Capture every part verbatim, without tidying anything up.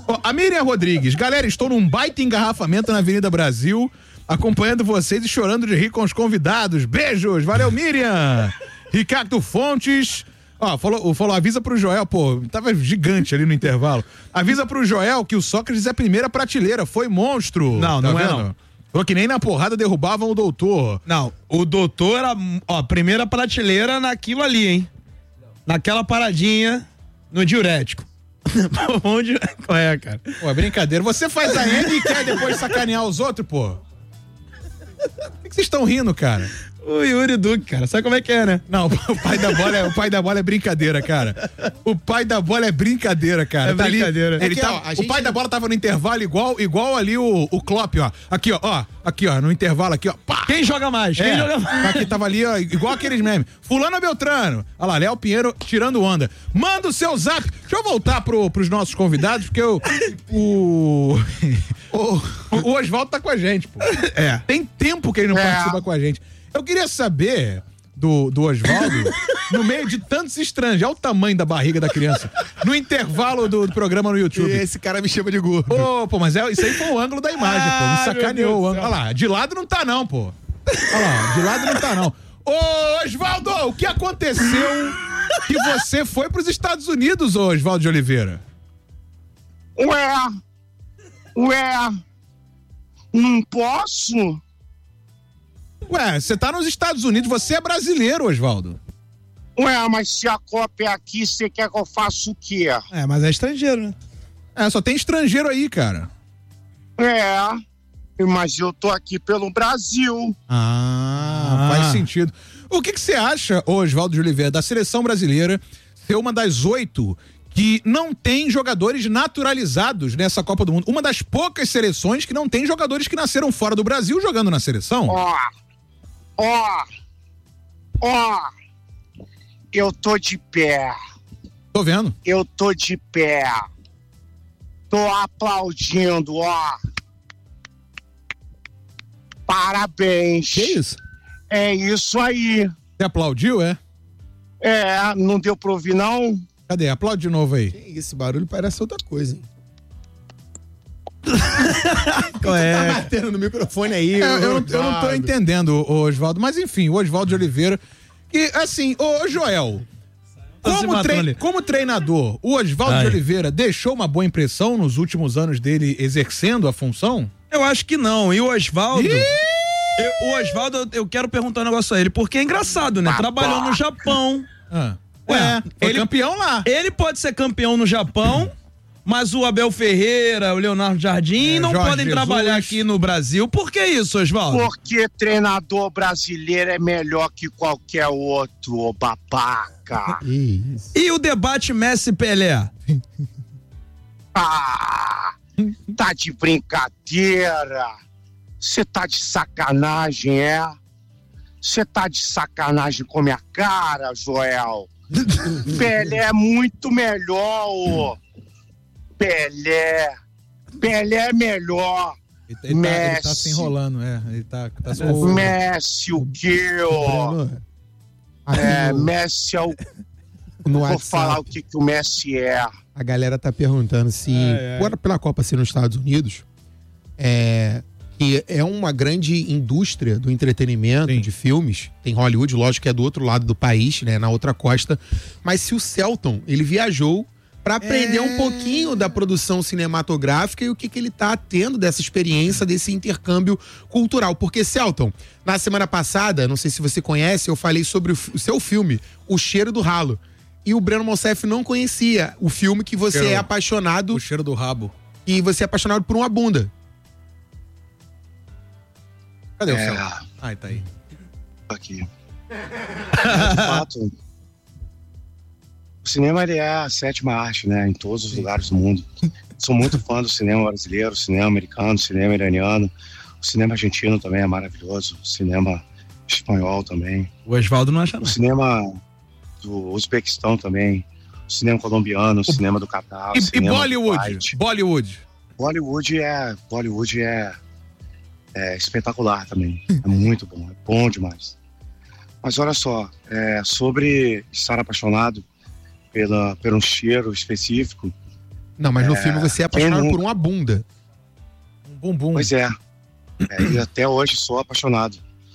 Ó, a Miriam Rodrigues, galera, estou num baita engarrafamento na Avenida Brasil, acompanhando vocês e chorando de rir com os convidados. Beijos, valeu, Miriam. Ricardo Fontes, ó, falou, falou, avisa pro Joel, pô, tava gigante ali no intervalo. Avisa pro Joel que o Sócrates é a primeira prateleira, foi monstro. Não, tá não vendo? é não. Falou que nem na porrada derrubavam o doutor. Não, o doutor era, ó, primeira prateleira naquilo ali, hein? Naquela paradinha no diurético. Onde qual é, cara? Pô, é brincadeira. Você faz a N e quer depois sacanear os outros, pô? Por que vocês estão rindo, cara? O Yuri Duque, cara, sabe como é que é, né? Não, o pai da bola é, o pai da bola é brincadeira, cara. O pai da bola é brincadeira, cara. É tá brincadeira. Ali, ele É que, tá, ó, a o gente- pai da bola tava no intervalo igual, igual ali o, o Klopp, ó. Aqui, ó, ó. Aqui, ó, no intervalo aqui, ó. Pá! Quem joga mais? Quem É, joga mais? aqui tava ali, ó, igual aqueles memes. Fulano ou Beltrano? Olha lá, Léo Pinheiro tirando onda. Manda o seu zap. Deixa eu voltar pro, pros nossos convidados, porque eu, o, o, o Oswaldo tá com a gente, pô. É. Tem tempo que ele não É. participa com a gente. Eu queria saber do, do Oswaldo, no meio de tantos estrangeiros, olha o tamanho da barriga da criança, no intervalo do, do programa no YouTube. Esse cara me chama de gordo. Ô, pô, mas é, isso aí foi o ângulo da imagem, pô. Me Ah, sacaneou meu o Deus ângulo. do Olha lá, de lado não tá não, pô. Olha lá, de lado não tá não. Ô, Oswaldo, o que aconteceu que você foi pros Estados Unidos, ô Oswaldo de Oliveira? Ué, ué, não posso? Ué, você tá nos Estados Unidos, você é brasileiro, Oswaldo. Ué, mas se a Copa é aqui, você quer que eu faça o quê? É, mas é estrangeiro, né? É, só tem estrangeiro aí, cara. É, mas eu tô aqui pelo Brasil. Ah, Ah. faz sentido. O que que você acha, ô Oswaldo de Oliveira, da seleção brasileira ser uma das oito que não tem jogadores naturalizados nessa Copa do Mundo? Uma das poucas seleções que não tem jogadores que nasceram fora do Brasil jogando na seleção? Ó, ó, ó, eu tô de pé, Tô vendo. eu tô de pé, tô aplaudindo, ó. Parabéns. Que isso? É isso aí. Você aplaudiu, é? É, não deu pra ouvir, não? Cadê? Aplaude de novo aí. Esse barulho parece outra coisa, hein? Qual Tá é? batendo no microfone aí. É, eu, não, eu não tô Oswaldo. entendendo, ô Oswaldo, mas enfim, o Oswaldo de Oliveira, que assim, ô Joel, Tá se como, matando trei- ali. como treinador, o Oswaldo Ai. de Oliveira deixou uma boa impressão nos últimos anos dele exercendo a função? Eu acho que não. E o Oswaldo. Ih! eu- O Oswaldo, eu- eu quero perguntar um negócio a ele, porque é engraçado, né? Trabalhou no Japão. Ah. Ué, É, foi ele- campeão lá. Ele pode ser campeão no Japão, mas o Abel Ferreira, o Leonardo Jardim É, não Jorge podem Jesus. trabalhar aqui no Brasil. Por que isso, Oswaldo? Porque treinador brasileiro é melhor que qualquer outro, ô babaca. Isso. E o debate Messi-Pelé? Ah, tá de brincadeira. Você tá de sacanagem, é? Você tá de sacanagem com minha cara, Joel? Pelé é muito melhor, ô. Pelé. Pelé é melhor. Ele, ele, tá, ele tá Messi. se enrolando, é. Ele tá, tá se Ô, Messi o quê, ó? Breno, aqui É, no, Messi é o... no Vou WhatsApp, falar o que, que o Messi é. a galera tá perguntando se, Ai, ai. por- pela Copa ser nos Estados Unidos, é, que é uma grande indústria do entretenimento, Sim. de filmes. Tem Hollywood, lógico que é do outro lado do país, né, na outra costa. Mas se o Celton, ele viajou para aprender É. um pouquinho da produção cinematográfica e o que, que ele tá tendo dessa experiência, desse intercâmbio cultural. Porque, Celton, na semana passada, não sei se você conhece, eu falei sobre o, f- o seu filme, O Cheiro do Ralo. E o Breno Monsef não conhecia o filme que você Cheiro- é apaixonado, o cheiro do rabo. e você é apaixonado por uma bunda. Cadê o É. céu? Ai, tá aí. Aqui. De fato, o cinema ele é a sétima arte, né? Em todos os lugares do mundo. Sou muito fã do cinema brasileiro, cinema americano, cinema iraniano. O cinema argentino também é maravilhoso. O cinema espanhol também. O Oswaldo não acha O não. cinema do Uzbequistão também. O cinema colombiano, o cinema do Catar. o E, e cinema do Bollywood? Kuwait. Bollywood. Bollywood é, Bollywood é, é espetacular também. É muito bom, é bom demais. Mas olha só, é, sobre estar apaixonado pela, por um cheiro específico, Não, mas no É, filme você é apaixonado quem por nunca? uma bunda. Um bumbum. Pois é. É, e até hoje sou apaixonado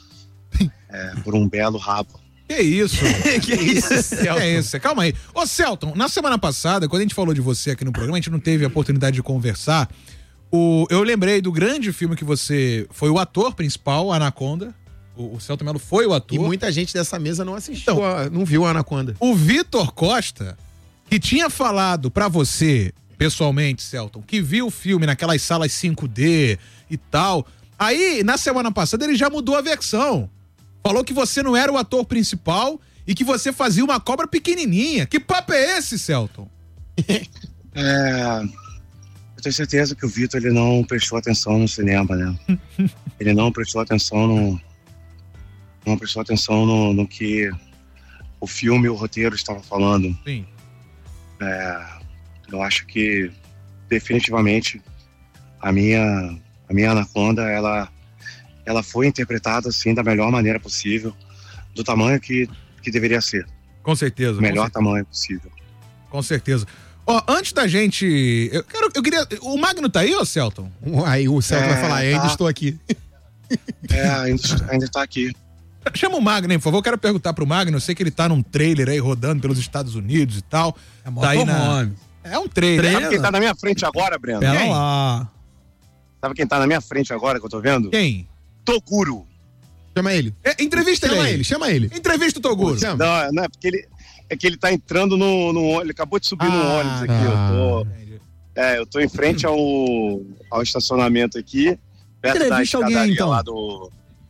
é, por um belo rabo. Que isso? Que isso, Celton? É isso, calma aí. Ô, Celton, na semana passada, quando a gente falou de você aqui no programa, a gente não teve a oportunidade de conversar. O, eu lembrei do grande filme que você foi o ator principal, Anaconda. O, o Celton Mello foi o ator. E muita gente dessa mesa não assistiu, Então, a- não viu a Anaconda. O Vitor Costa, que tinha falado pra você, pessoalmente, Celton, que viu o filme naquelas salas cinco D e tal. Aí, na semana passada, ele já mudou a versão. Falou que você não era o ator principal e que você fazia uma cobra pequenininha. Que papo é esse, Celton? É, eu tenho certeza que o Vitor ele não prestou atenção no cinema, né? Ele não prestou atenção no, não prestou atenção no, no que o filme e o roteiro estavam falando. Sim. É, eu acho que definitivamente a minha a minha Anaconda ela ela foi interpretada assim da melhor maneira possível, do tamanho que que deveria ser, Com certeza. o melhor com, tamanho possível. com certeza. Ó, antes da gente. Eu, quero, eu queria. O Magno tá aí, ô Celton? Aí o Celton É, vai falar, ainda tá. estou aqui. É, ainda ainda tá aqui. Chama o Magno aí, por favor. Eu quero perguntar pro Magno. Eu sei que ele tá num trailer aí rodando pelos Estados Unidos e tal. É Tá aí na... motorhome. É um trailer. Trailer? Sabe quem tá na minha frente agora, Breno? Pera Quem? lá. Sabe quem tá na minha frente agora que eu tô vendo? Quem? Toguro. Chama ele. É, entrevista Chama ele. ele, chama ele. Entrevista o Toguro. Chama. Não, não é porque ele é que ele tá entrando no, no ônibus, ele acabou de subir no Ah, ônibus aqui. tá. Eu tô, é, eu tô em frente ao, ao estacionamento aqui, perto da Entrevista alguém, escadaria então. lá do.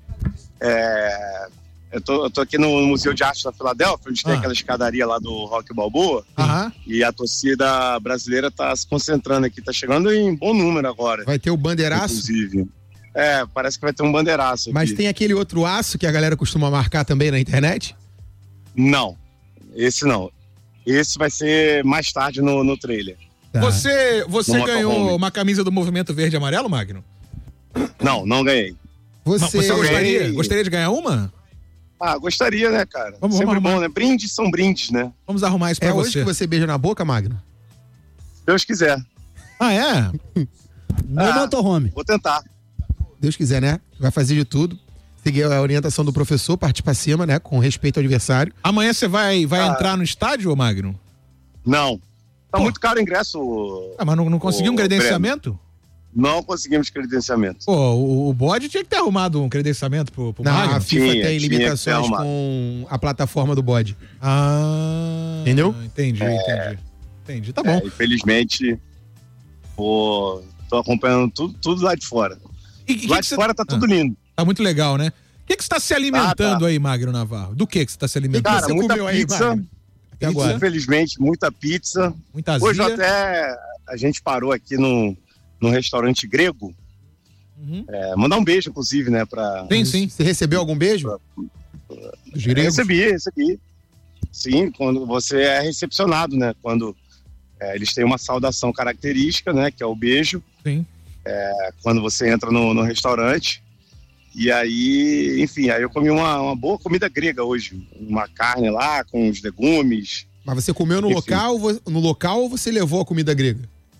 É, eu, tô, eu tô aqui no Museu de Arte da Filadélfia, onde tem Ah. aquela escadaria lá do Rock Balboa, Aham. e a torcida brasileira tá se concentrando aqui, tá chegando em bom número agora. Vai ter o bandeiraço, Inclusive. É, parece que vai ter um bandeiraço aqui. mas tem aquele outro aço que a galera costuma marcar também na internet? Não, esse não. Esse vai ser mais tarde no, no trailer. Tá. Você, você No ganhou motorhome. uma camisa do Movimento Verde e Amarelo, Magno? Não, não ganhei. Você, Você gostaria, Ganhei. gostaria de ganhar uma? Ah, gostaria, né, cara? Vamos- Sempre vamos bom, arrumar. né? Brindes são brindes, né? Vamos arrumar isso pra é hoje você. que você beija na boca, Magno? Se Deus quiser. Ah, é? No Ah. motorhome. Vou tentar. Deus quiser, né? Vai fazer de tudo. Seguir a orientação do professor, partir pra cima, né? Com respeito ao adversário. Amanhã você vai, vai Ah. entrar no estádio, ô Magno? Não. Tá Pô. muito caro o ingresso. Ah, mas não, não conseguiu um Ô, credenciamento? Não conseguimos credenciamento. Pô, o, o bode tinha que ter arrumado um credenciamento pro, pro Não, Magno. a FIFA Tinha, tem tinha que ter limitações arrumado. com a plataforma do bode. Ah. Entendeu? Entendi, entendi. Entendi, tá bom. É, infelizmente, pô, tô acompanhando tudo, tudo lá de fora. E que lá que de você- fora tá tudo Ah, lindo. Tá muito legal, né? O que que você tá se alimentando Ah, tá. aí, Magno Navarro? Do que que você tá se alimentando? Cara, você muita comeu aí, pizza. Magno? Até agora. Infelizmente, muita pizza. Muita azia. Hoje até a gente parou aqui no, no restaurante grego. Uhum. É, mandar um beijo, inclusive, né, pra... Sim, sim. Você recebeu algum beijo? Dos gregos? Recebi, recebi. Sim, quando você é recepcionado, né? Quando é, eles têm uma saudação característica, né? Que é o beijo. Sim. É, quando você entra no, no restaurante. E aí, enfim, aí eu comi uma, uma boa comida grega hoje. Uma carne lá com os legumes. Mas você comeu no Enfim. local, vo- no local ou você levou a comida grega?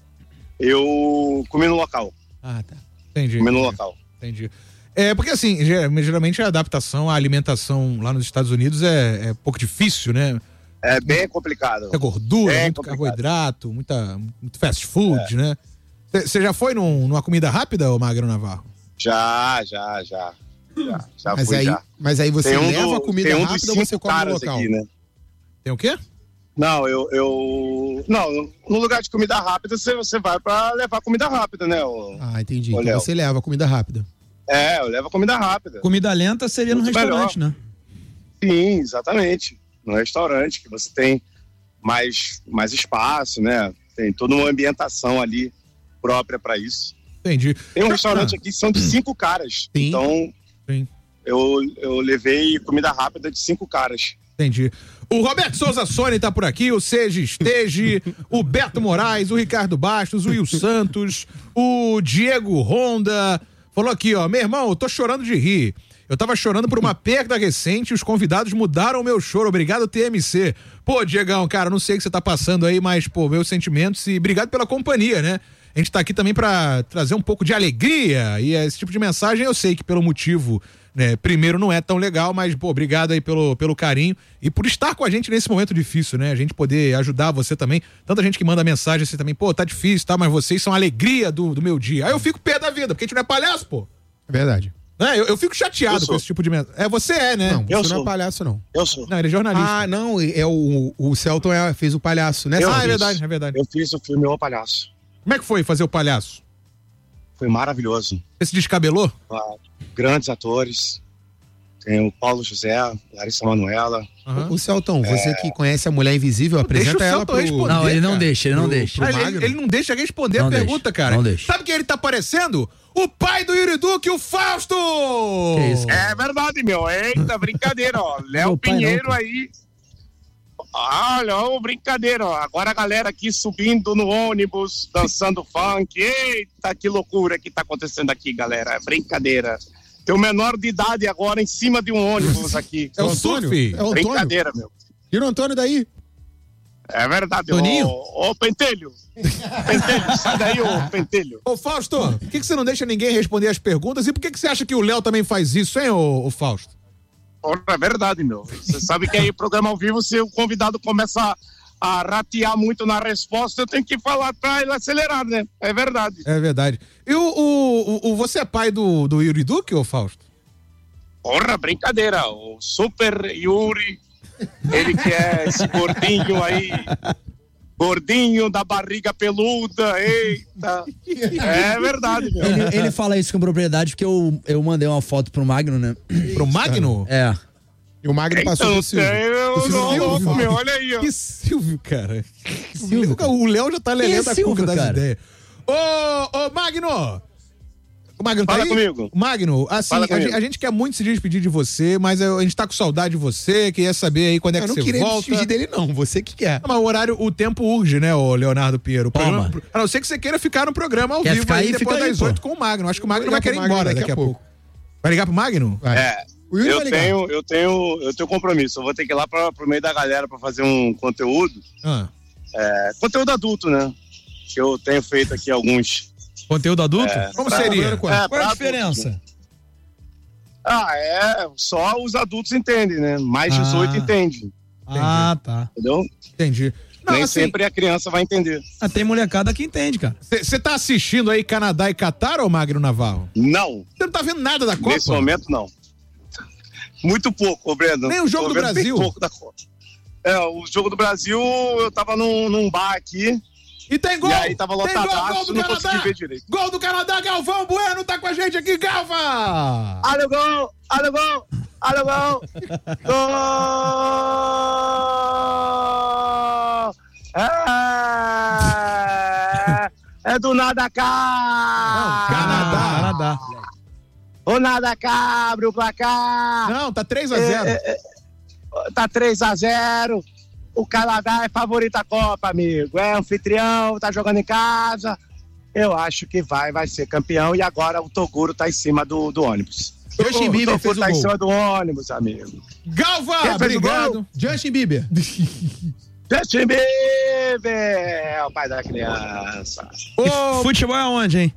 Eu comi no local. Ah, tá. Entendi. Comi no entendi, local. Entendi. É, porque assim, ger- geralmente a adaptação à alimentação lá nos Estados Unidos é, é um pouco difícil, né? É bem complicado. Muita gordura, É muito complicado. carboidrato, muita, muito fast food, né? Você já foi num- numa comida rápida, ô Magno Navarro? Já, já, já. Já, já Mas fui, aí, já. mas aí você Tem um leva do- a comida tem um dos rápida ou cinco você come no caras local? aqui, né? Tem o quê? Não, eu, eu. Não, no lugar de comida rápida, você, você vai pra levar comida rápida, né? O- Ah, entendi. Ô, Então Léo. você leva a comida rápida. É, eu levo comida rápida. Comida lenta seria no Muito restaurante, né? Sim, exatamente. No restaurante, que você tem mais, mais espaço, né? Tem toda uma ambientação ali própria pra isso. Entendi. Tem um restaurante aqui que são de cinco caras. Sim. Então, Sim. eu, eu levei comida rápida de cinco caras. Entendi. O Roberto Souza Sone tá por aqui, o Seja Estege, o Beto Moraes, o Ricardo Bastos, o Will Santos, o Diego Honda. Falou aqui, ó, meu irmão, eu tô chorando de rir. Eu tava chorando por uma perda recente e os convidados mudaram o meu choro. Obrigado, T M C. Pô, Diegão, cara, não sei o que você tá passando aí, mas, pô, meus sentimentos e obrigado pela companhia, né? A gente tá aqui também pra trazer um pouco de alegria e esse tipo de mensagem eu sei que pelo motivo, né, primeiro não é tão legal, mas, pô, obrigado aí pelo, pelo carinho e por estar com a gente nesse momento difícil, né? A gente poder ajudar você também. Tanta gente que manda mensagem assim também, pô, tá difícil, tá? Mas vocês são a alegria do, do meu dia. Aí eu fico pé da vida, porque a gente não é palhaço, pô. É verdade. É, eu, eu fico chateado com esse tipo de mensagem. É, você é, né? Não, Eu você não sou. é palhaço, não. Eu sou. Não, ele é jornalista. Ah, não, é o, o Celton é, fez o palhaço, né? Eu ah, é fiz. verdade, é verdade. Eu fiz o filme O Palhaço. Como é que foi fazer o palhaço? Foi maravilhoso. Você se descabelou? Ah, grandes atores. Tem o Paulo José, Larissa Manoela. Aham. O Celton, você que conhece a Mulher Invisível, apresenta deixa o ela Celton pro... responder. Não, ele não cara. deixa, ele não deixa. Ah, ele, Magno? ele não deixa responder Não a deixa, pergunta, cara. não deixa. Sabe quem ele tá parecendo? O pai do Yuri Duque, o Fausto! Que isso, cara? É verdade, meu. Eita, brincadeira, ó. Léo Meu pai não, Pinheiro cara. aí. Olha, ó, brincadeira, ó. Agora a galera aqui subindo no ônibus, dançando funk. Eita, que loucura que tá acontecendo aqui, galera. Brincadeira. Tem um menor de idade agora em cima de um ônibus aqui. É o Antônio? surf. É o Antônio. Brincadeira, meu. Tira o Antônio daí. É verdade, Toninho? Ô, ô, Pentelho. Pentelho, sai daí, ô, Pentelho. Ô, Fausto, por que, que você não deixa ninguém responder as perguntas? E por que, que você acha que o Léo também faz isso, hein, ô, ô Fausto? Porra, é verdade, meu. Você sabe que aí, programa ao vivo, se o convidado começa a ratear muito na resposta, eu tenho que falar pra ele acelerar, né? É verdade. É verdade. E o, o, o, o- você é pai do, do Yuri Duque, ô Fausto? Porra, brincadeira. O Super Yuri, ele que é esse gordinho aí, gordinho da barriga peluda, eita. É verdade, meu. Ele, ele fala isso com propriedade porque eu, eu mandei uma foto pro Magno, né? Pro Magno? É. E o Magno passou Então, pro Silvio. eu O Silvio não Silvio. louco, meu, olha aí, ó. Que Silvio, cara. Silvio, cara. O Léo já tá lelendo Quem é a cuca Silvio, das cara? ideias. Ô, ô, Magno! O Magno tá Fala aí? comigo. Magno, assim, Fala a comigo. gente, a gente quer muito se despedir de você, mas a gente tá com saudade de você, queria saber aí quando é Eu que não você queria volta. despedir dele, não. Você que quer. Não, mas o horário, o tempo urge, né, ô Leonardo Pinheiro? O Toma. programa- a não ser que você queira ficar no programa ao Quer vivo ficar aí aí, depois fica aí, das pô. oito com o Magno. Acho que o Magno Vou vai ligar querer ir pro Magno embora daqui daqui a a pouco. Vai ligar pro Magno? Vai. É, O Yuri eu vai ligar. tenho, eu tenho, eu tenho compromisso. Eu vou ter que ir lá pra, pro meio da galera pra fazer um conteúdo, Ah, é, conteúdo adulto, né? Que eu tenho feito aqui alguns. Conteúdo adulto? como pra- seria? É, Qual é pra a adultos, diferença? né? Ah, é, só os adultos entendem, né? Mais Ah. dezoito entendem, Ah, tá. entendeu? Entendi. Não, Nem assim, sempre a criança vai entender. Ah, tem molecada que entende, cara. você tá assistindo aí Canadá e Catar, ô Magno Navarro? Não, Você não tá vendo nada da Copa? nesse momento não. Muito pouco, ô Breno. Nem o jogo Tô do vendo bem Brasil. pouco da Copa. É, o jogo do Brasil, eu tava num, num bar aqui, E tem gol! e aí tava Tem gol, gol lotadaço, do não consegui Canadá! ver direito. Gol do Canadá, Galvão Bueno tá com a gente aqui, Galva! Olha o gol! Olha o gol! Olha o gol! Gol! É, é do nada cá! Canadá. Canadá. O nada cá, abre o placar! Não, tá três a zero. É, é, tá três a zero. O Canadá é favorito à Copa, amigo. É anfitrião, tá jogando em casa. Eu acho que vai, vai ser campeão. E agora o Toguro tá em cima do, do ônibus. Justin o Bieber Toguro fez o tá em gol. cima do ônibus, amigo. Galva, Quem fez o obrigado. gol? Justin Bieber. Justin Bieber é o pai da criança. Ô, Futebol é onde, hein?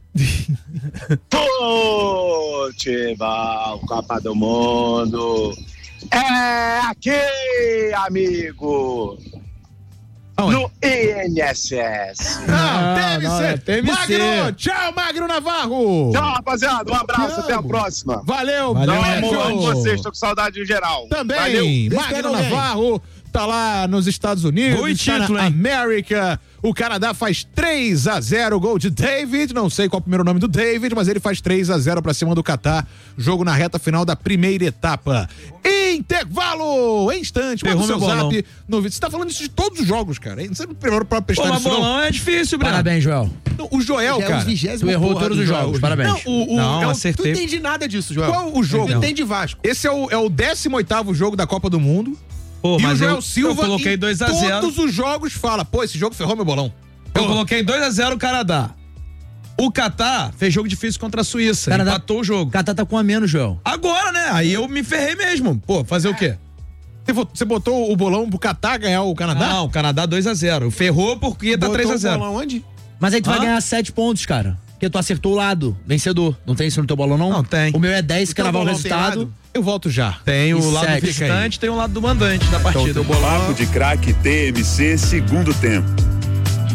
Futebol, Copa do Mundo. É aqui, amigo. Aonde? No I N S S. Não, Não, T M C. não, é T M C. Magno, tchau, Magno Navarro. Tchau, rapaziada. Um abraço, até a Thiago. próxima. Valeu, Valeu, beijo. Amo, amo vocês, tô com saudade em geral. Também, Valeu. Magno pega alguém. Navarro tá lá nos Estados Unidos, Gol e está título, na hein? América. O Canadá faz três a zero, gol de David, não sei qual é o primeiro nome do David, mas ele faz três a zero pra cima do Catar. Jogo na reta final da primeira etapa. Intervalo! Em instante, manda o Errou seu meu bolão. zap. No... Você tá falando isso de todos os jogos, cara. Você não preparou pra prestar Pô, mas nisso, não? bolão é difícil, Breno. Parabéns, Joel. Não, o Joel, Já é o cara. vigésimo Tu errou porra todos do os Joel. jogos, parabéns. Não, o, o, Não, é o- Tu acertei. entende nada disso, Joel. Qual o jogo? Tu entende Vasco. Esse é o, é o décimo oitavo jogo da Copa do Mundo. Pô, e o mas Joel eu, Silva, eu coloquei em dois a zero. todos os jogos, fala, pô, esse jogo ferrou meu bolão. Eu coloquei dois a zero o Canadá. O Catar fez jogo difícil contra a Suíça, Canadá- empatou o jogo. O Catar tá com um a menos, Joel. Agora, né? Aí eu me ferrei mesmo. Pô, fazer o quê? Você vo- Você botou o bolão pro Catar ganhar o Canadá? Não, o Canadá dois a zero. Ferrou porque tá Botou três a o zero. bolão onde? Mas aí tu vai Hã? ganhar sete pontos, cara. Porque tu acertou o lado, vencedor. Não tem isso no teu bolão, não? Não, tem. O meu é dez, que teu gravar o bolão tem resultado. lado? Eu volto já. Tem o E lado sete, do visitante, tem o lado do mandante da partida. Então, teu bolão- Papo de Craque T M C, segundo tempo.